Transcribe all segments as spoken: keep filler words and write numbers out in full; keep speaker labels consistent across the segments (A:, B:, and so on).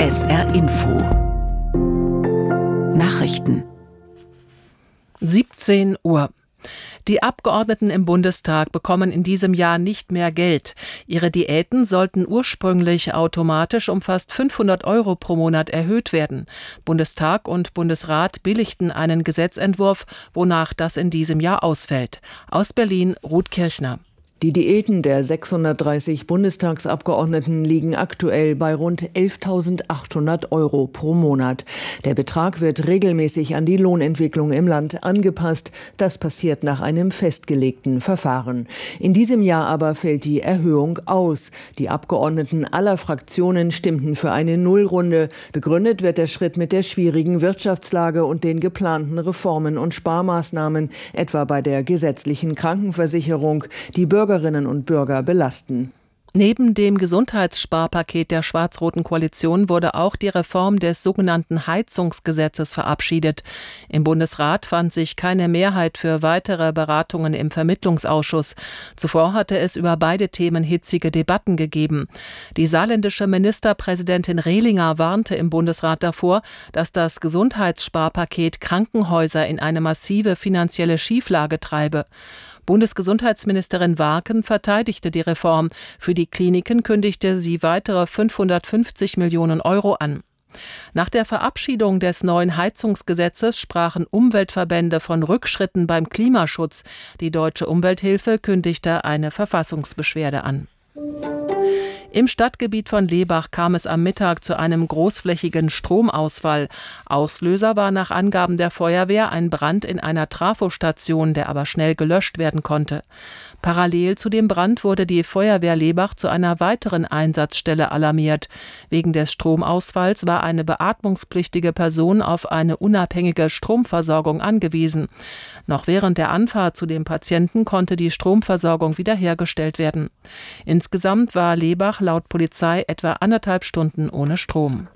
A: S R Info Nachrichten
B: siebzehn Uhr. Die Abgeordneten im Bundestag bekommen in diesem Jahr nicht mehr Geld. Ihre Diäten sollten ursprünglich automatisch um fast fünfhundert Euro pro Monat erhöht werden. Bundestag und Bundesrat billigten einen Gesetzentwurf, wonach das in diesem Jahr ausfällt. Aus Berlin, Ruth Kirchner.
C: Die Diäten der sechshundertdreißig Bundestagsabgeordneten liegen aktuell bei rund elftausendachthundert Euro pro Monat. Der Betrag wird regelmäßig an die Lohnentwicklung im Land angepasst. Das passiert nach einem festgelegten Verfahren. In diesem Jahr aber fällt die Erhöhung aus. Die Abgeordneten aller Fraktionen stimmten für eine Nullrunde. Begründet wird der Schritt mit der schwierigen Wirtschaftslage und den geplanten Reformen und Sparmaßnahmen, etwa bei der gesetzlichen Krankenversicherung, die Bürgerinnen und Bürger belasten.
B: Neben dem Gesundheitssparpaket der schwarz-roten Koalition wurde auch die Reform des sogenannten Heizungsgesetzes verabschiedet. Im Bundesrat fand sich keine Mehrheit für weitere Beratungen im Vermittlungsausschuss. Zuvor hatte es über beide Themen hitzige Debatten gegeben. Die saarländische Ministerpräsidentin Rehlinger warnte im Bundesrat davor, dass das Gesundheitssparpaket Krankenhäuser in eine massive finanzielle Schieflage treibe. Bundesgesundheitsministerin Warken verteidigte die Reform. Für die Kliniken kündigte sie weitere fünfhundertfünfzig Millionen Euro an. Nach der Verabschiedung des neuen Heizungsgesetzes sprachen Umweltverbände von Rückschritten beim Klimaschutz. Die Deutsche Umwelthilfe kündigte eine Verfassungsbeschwerde an. Im Stadtgebiet von Lebach kam es am Mittag zu einem großflächigen Stromausfall. Auslöser war nach Angaben der Feuerwehr ein Brand in einer Trafostation, der aber schnell gelöscht werden konnte. Parallel zu dem Brand wurde die Feuerwehr Lebach zu einer weiteren Einsatzstelle alarmiert. Wegen des Stromausfalls war eine beatmungspflichtige Person auf eine unabhängige Stromversorgung angewiesen. Noch während der Anfahrt zu dem Patienten konnte die Stromversorgung wiederhergestellt werden. Insgesamt war Lebach laut Polizei etwa anderthalb Stunden ohne Strom.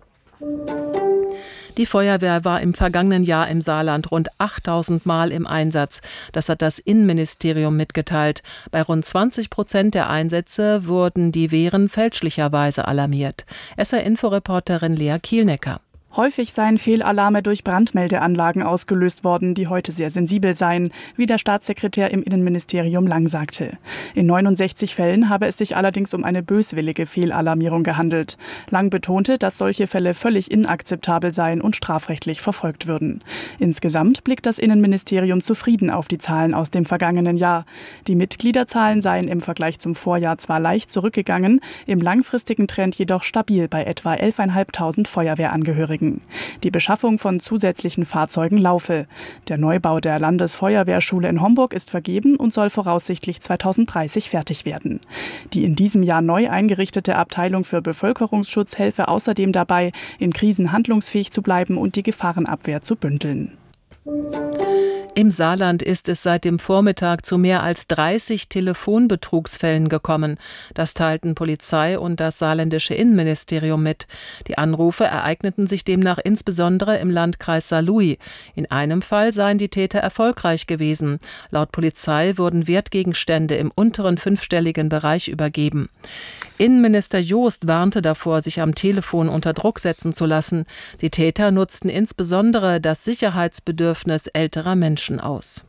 B: Die Feuerwehr war im vergangenen Jahr im Saarland rund achttausend Mal im Einsatz. Das hat das Innenministerium mitgeteilt. Bei rund zwanzig Prozent der Einsätze wurden die Wehren fälschlicherweise alarmiert. S R-Inforeporterin Lea Kielnecker.
D: Häufig seien Fehlalarme durch Brandmeldeanlagen ausgelöst worden, die heute sehr sensibel seien, wie der Staatssekretär im Innenministerium Lang sagte. In neunundsechzig Fällen habe es sich allerdings um eine böswillige Fehlalarmierung gehandelt. Lang betonte, dass solche Fälle völlig inakzeptabel seien und strafrechtlich verfolgt würden. Insgesamt blickt das Innenministerium zufrieden auf die Zahlen aus dem vergangenen Jahr. Die Mitgliederzahlen seien im Vergleich zum Vorjahr zwar leicht zurückgegangen, im langfristigen Trend jedoch stabil bei etwa elftausendfünfhundert Feuerwehrangehörigen. Die Beschaffung von zusätzlichen Fahrzeugen laufe. Der Neubau der Landesfeuerwehrschule in Homburg ist vergeben und soll voraussichtlich zweitausenddreißig fertig werden. Die in diesem Jahr neu eingerichtete Abteilung für Bevölkerungsschutz helfe außerdem dabei, in Krisen handlungsfähig zu bleiben und die Gefahrenabwehr zu bündeln.
B: Im Saarland ist es seit dem Vormittag zu mehr als dreißig Telefonbetrugsfällen gekommen. Das teilten Polizei und das saarländische Innenministerium mit. Die Anrufe ereigneten sich demnach insbesondere im Landkreis Saarlouis. In einem Fall seien die Täter erfolgreich gewesen. Laut Polizei wurden Wertgegenstände im unteren fünfstelligen Bereich übergeben. Innenminister Joost warnte davor, sich am Telefon unter Druck setzen zu lassen. Die Täter nutzten insbesondere das Sicherheitsbedürfnis älterer Menschen aus.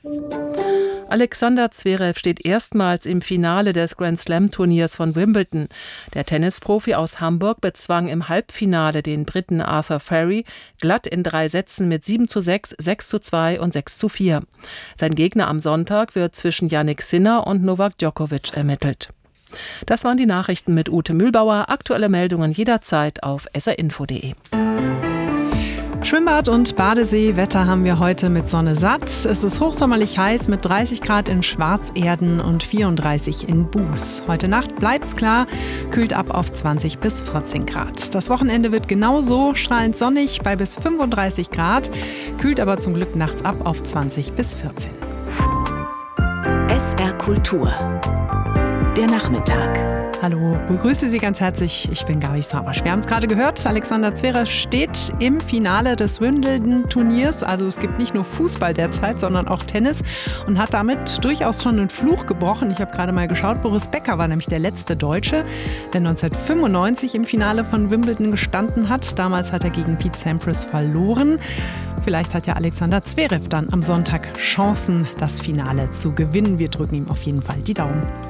B: Alexander Zverev steht erstmals im Finale des Grand-Slam-Turniers von Wimbledon. Der Tennisprofi aus Hamburg bezwang im Halbfinale den Briten Arthur Ferry glatt in drei Sätzen mit sieben zu sechs, sechs zu zwei und sechs zu vier. Sein Gegner am Sonntag wird zwischen Jannik Sinner und Novak Djokovic ermittelt. Das waren die Nachrichten mit Ute Mühlbauer. Aktuelle Meldungen jederzeit auf s r info punkt d e.
E: Schwimmbad und Badesee, Wetter haben wir heute mit Sonne satt. Es ist hochsommerlich heiß mit dreißig Grad in Schwarzerden und vierunddreißig in Buß. Heute Nacht bleibt's klar, kühlt ab auf zwanzig bis vierzehn Grad. Das Wochenende wird genauso strahlend sonnig bei bis fünfunddreißig Grad, kühlt aber zum Glück nachts ab auf zwanzig bis vierzehn.
A: S R Kultur. Der Nachmittag.
E: Hallo, begrüße Sie ganz herzlich. Ich bin Gabi Samasch. Wir haben es gerade gehört, Alexander Zverev steht im Finale des Wimbledon-Turniers. Also es gibt nicht nur Fußball derzeit, sondern auch Tennis und hat damit durchaus schon einen Fluch gebrochen. Ich habe gerade mal geschaut, Boris Becker war nämlich der letzte Deutsche, der neunzehnhundertfünfundneunzig im Finale von Wimbledon gestanden hat. Damals hat er gegen Pete Sampras verloren. Vielleicht hat ja Alexander Zverev dann am Sonntag Chancen, das Finale zu gewinnen. Wir drücken ihm auf jeden Fall die Daumen.